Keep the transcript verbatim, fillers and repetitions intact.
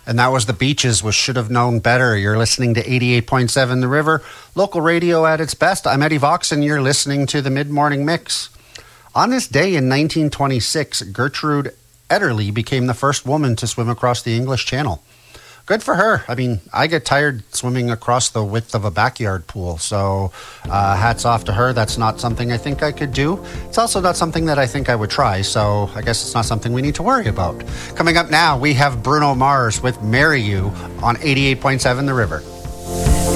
And that was The Beaches with Should Have Known Better. You're listening to eighty-eight point seven The River, local radio at its best. I'm Eddie Vox, and you're listening to the Mid-Morning Mix. On this day in nineteen twenty-six, Gertrude Ederle became the first woman to swim across the English Channel. Good for her. I mean, I get tired swimming across the width of a backyard pool, so uh, hats off to her. That's not something I think I could do. It's also not something that I think I would try, so I guess it's not something we need to worry about. Coming up now, we have Bruno Mars with Marry You on eighty-eight point seven The River.